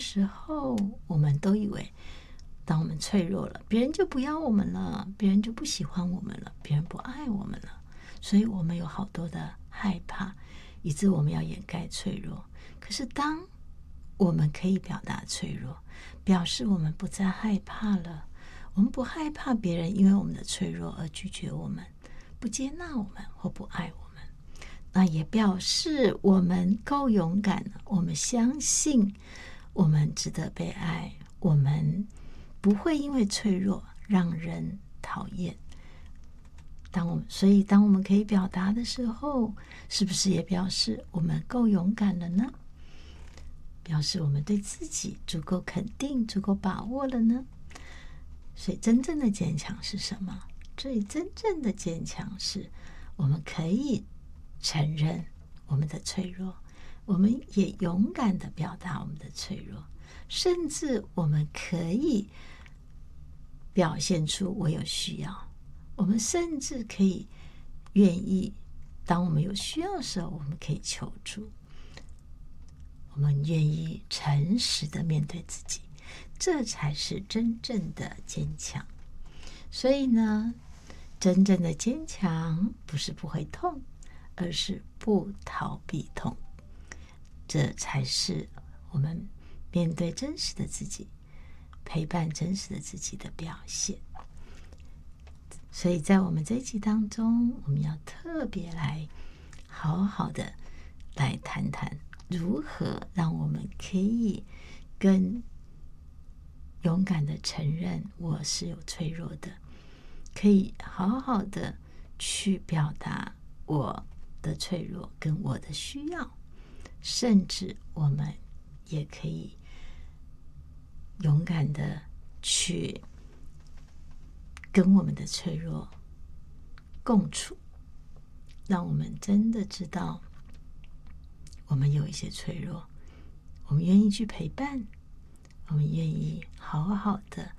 时候，我们都以为当我们脆弱了，别人就不要我们了，别人就不喜欢我们了，别人不爱我们了，所以我们有好多的害怕，以致我们要掩盖脆弱。可是当我们可以表达脆弱，表示我们不再害怕了，我们不害怕别人因为我们的脆弱而拒绝我们，不接纳我们或不爱我们，那也表示我们够勇敢了，我们相信我们值得被爱，我们不会因为脆弱让人讨厌。所以当我们可以表达的时候，是不是也表示我们够勇敢了呢？表示我们对自己足够肯定，足够把握了呢？所以真正的坚强是什么？所以真正的坚强是我们可以承认我们的脆弱，我们也勇敢地表达我们的脆弱，甚至我们可以表现出我有需要，我们甚至可以愿意，当我们有需要的时候，我们可以求助，我们愿意诚实地面对自己，这才是真正的坚强。所以呢，真正的坚强不是不会痛，而是不逃避痛，这才是我们面对真实的自己，陪伴真实的自己的表现。所以在我们这一集当中，我们要特别来好好的来谈谈如何让我们可以更勇敢的承认我是有脆弱的，可以好好的去表达我的脆弱跟我的需要，甚至我们也可以勇敢的去跟我们的脆弱共处，让我们真的知道我们有一些脆弱，我们愿意去陪伴，我们愿意好好的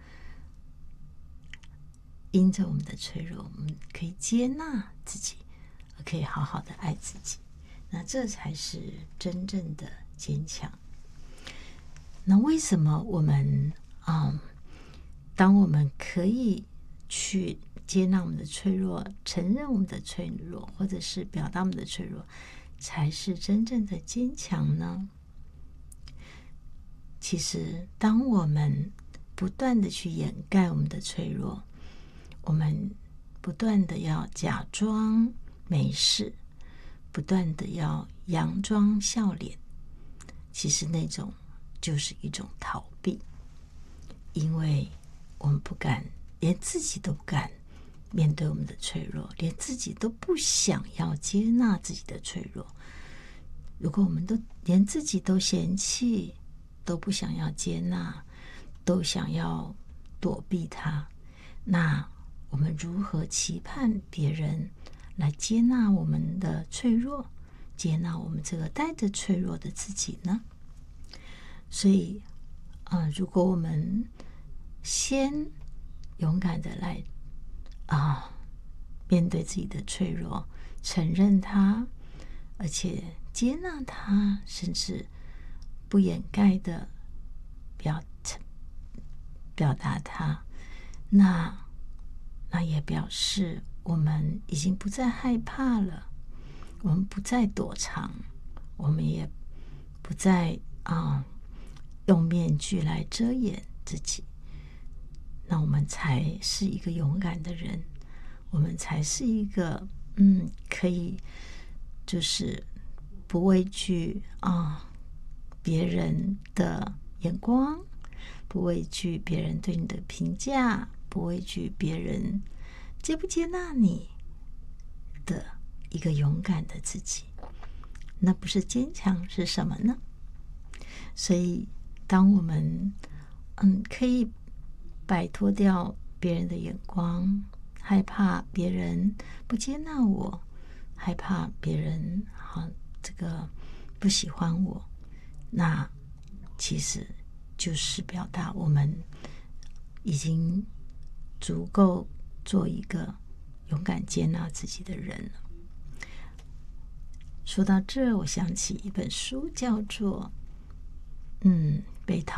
因着我们的脆弱，我们可以接纳自己，可以好好的爱自己，那这才是真正的坚强。那为什么我们当我们可以去接纳我们的脆弱，承认我们的脆弱，或者是表达我们的脆弱，才是真正的坚强呢？其实当我们不断的去掩盖我们的脆弱，我们不断的要假装没事，不断的要佯装笑脸，其实那种就是一种逃避，因为我们不敢，连自己都不敢面对我们的脆弱，连自己都不想要接纳自己的脆弱。如果我们都连自己都嫌弃，都不想要接纳，都想要躲避它，那我们如何期盼别人来接纳我们的脆弱，接纳我们这个带着脆弱的自己呢？所以如果我们先勇敢的来面对自己的脆弱，承认它，而且接纳它，甚至不掩盖的表达它，那也表示我们已经不再害怕了，我们不再躲藏，我们也不再用面具来遮掩自己，那我们才是一个勇敢的人，我们才是一个可以就是不畏惧别人的眼光，不畏惧别人对你的评价，不畏惧别人接不接纳你的一个勇敢的自己。那不是坚强是什么呢？所以当我们可以摆脱掉别人的眼光，害怕别人不接纳我，害怕别人不喜欢我，那其实就是表达我们已经足够做一个勇敢接纳自己的人了。说到这，我想起一本书，叫做被讨